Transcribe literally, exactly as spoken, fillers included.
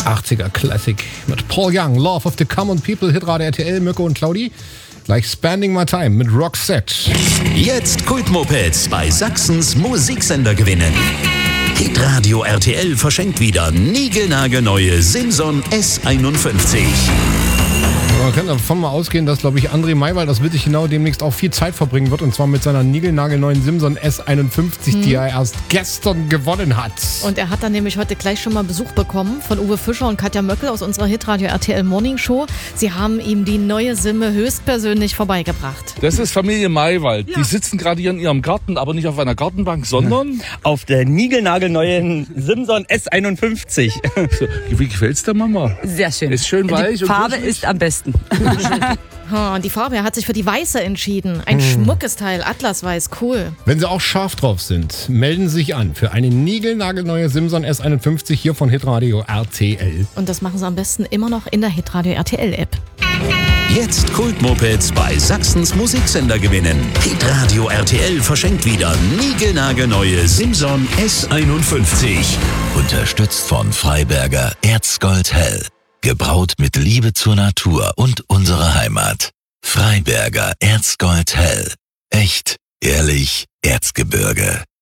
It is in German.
achtziger Classic mit Paul Young, Love of the Common People, Hitradio R T L, Mirko und Claudi. Gleich Spending My Time mit Roxette. Jetzt Kultmopeds bei Sachsens Musiksender gewinnen. Hitradio R T L verschenkt wieder niegelnagelneue Simson S einundfünfzig. Man kann davon mal ausgehen, dass, glaube ich, André Maywald aus Wittichenau demnächst auch viel Zeit verbringen wird. Und zwar mit seiner niegelnagelneuen Simson S einundfünfzig, hm. die er erst gestern gewonnen hat. Und er hat dann nämlich heute gleich schon mal Besuch bekommen von Uwe Fischer und Katja Möckel aus unserer Hitradio R T L Morning Show. Sie haben ihm die neue Simme höchstpersönlich vorbeigebracht. Das ist Familie Maywald. Ja. Die sitzen gerade hier in ihrem Garten, aber nicht auf einer Gartenbank, sondern... auf der niegelnagelneuen Simson S einundfünfzig. So, wie gefällt's der Mama? Sehr schön. Ist schön weich. Die Farbe ist am besten. Die Farbe, er hat sich für die weiße entschieden. Ein hm. schmuckes Teil, Atlasweiß, cool. Wenn Sie auch scharf drauf sind, melden Sie sich an für eine niegelnagelneue Simson S einundfünfzig hier von Hitradio R T L. Und das machen Sie am besten immer noch in der Hitradio R T L-App. Jetzt Kultmopeds bei Sachsens Musiksender gewinnen. Hitradio R T L verschenkt wieder niegelnagelneue Simson S einundfünfzig. Unterstützt von Freiberger Erzgold Hell. Gebraut mit Liebe zur Natur und unserer Heimat. Freiberger Erzgold Hell. Echt, ehrlich, Erzgebirge.